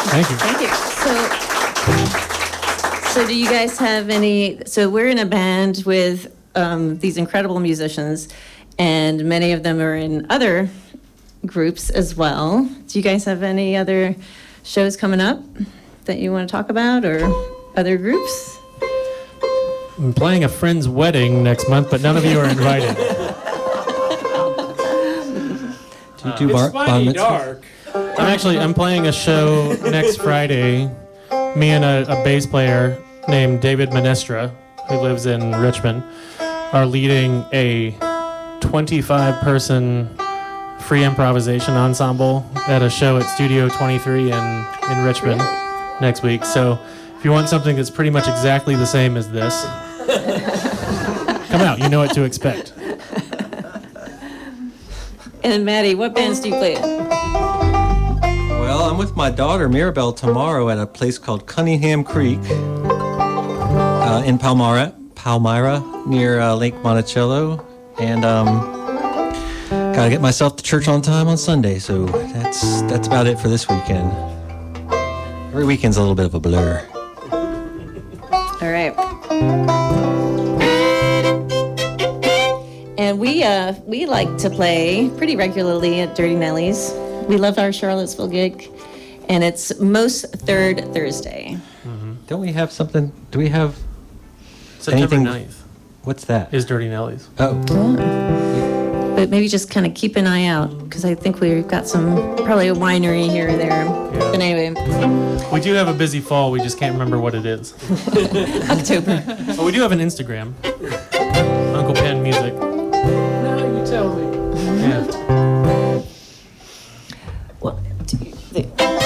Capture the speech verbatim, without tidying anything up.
Thank you. Thank you. So, so do you guys have any? So we're in a band with um, these incredible musicians, and many of them are in other groups as well. Do you guys have any other shows coming up that you want to talk about, or other groups? I'm playing a friend's wedding next month, but none of you are invited. Do you do bar, bar mitzvahs? Dark. I'm actually I'm playing a show next Friday. Me and a, a bass player named David Menestra, who lives in Richmond, are leading a twenty-five person free improvisation ensemble at a show at Studio twenty-three in, in Richmond next week. So if you want something that's pretty much exactly the same as this, come out. You know what to expect. And Maddie, what bands do you play in? Well, I'm with my daughter Mirabelle tomorrow at a place called Cunningham Creek uh, in Palmyra, Palmyra near uh, Lake Monticello, and um, gotta get myself to church on time on Sunday. So that's that's about it for this weekend. Every weekend's a little bit of a blur. All right. And we uh, we like to play pretty regularly at Dirty Nellies. We love our Charlottesville gig, and it's most third Thursday. Mm-hmm. Don't we have something? Do we have September anything? ninth What's that? is Dirty Nellies. Oh. Oh. But maybe just kind of keep an eye out, because I think we've got some, probably a winery here or there. Yeah. But anyway. We do have a busy fall. We just can't remember what it is. October. But we do have an Instagram. Uncle Pen Music.